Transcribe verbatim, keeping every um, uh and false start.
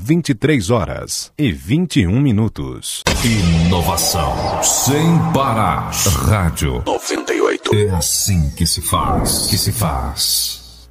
vinte e três horas e vinte e um minutos. Inovação sem parar. Rádio noventa e oito. É assim que se faz. Que se faz.